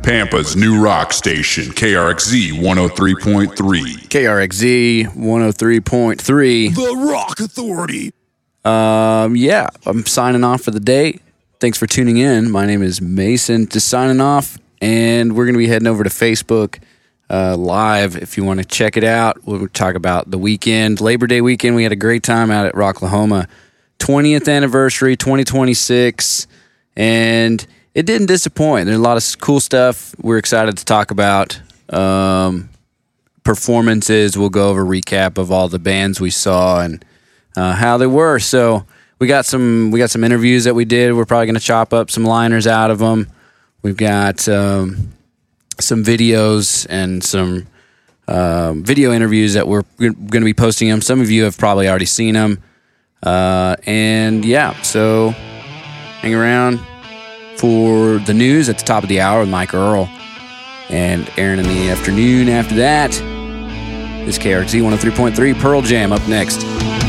Pampa's new rock station, KRXZ 103.3. KRXZ 103.3. The Rock Authority. Yeah, I'm signing off for the day. Thanks for tuning in. My name is Mason, just signing off, and we're going to be heading over to Facebook Live if you want to check it out. We'll talk about the weekend, Labor Day weekend. We had a great time out at Rocklahoma. 20th anniversary, 2026, and it didn't disappoint. There's a lot of cool stuff we're excited to talk about. Performances, we'll go over a recap of all the bands we saw and how they were. So we got some interviews that we did. We're probably going to chop up some liners out of them. We've got some videos and some video interviews that we're going to be posting them. Some of you have probably already seen them. And yeah, so hang around for the news at the top of the hour with Mike Earl and Aaron in the afternoon. After that, this KRXZ 103.3 Pearl Jam up next.